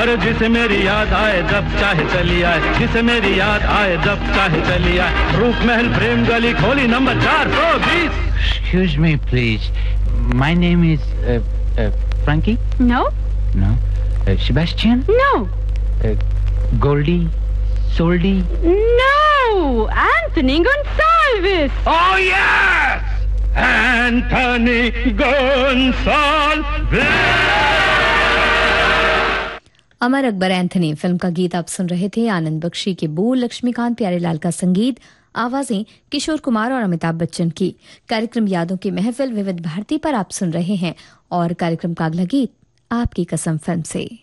अरे जिसे मेरी याद आए जब चाहे चली आए, जिसे मेरी याद आए जब चाहे चली आए, रूप महल प्रेम गली खोली number 420। Excuse me, please. My name is Frankie. No. No. Sebastian. No. Goldie. Soldy. No. Anthony Gonsalves. Oh yes, Anthony Gonsalves। Amar Akbar Anthony film का गीत आप सुन रहे थे। आनंद बख्शी के बोल, लक्ष्मीकांत प्यारेलाल का संगीत, आवाजें किशोर कुमार और अमिताभ बच्चन की। कार्यक्रम यादों की महफिल विविध भारती पर आप सुन रहे हैं और कार्यक्रम का अगला गीत आपकी कसम फिल्म से।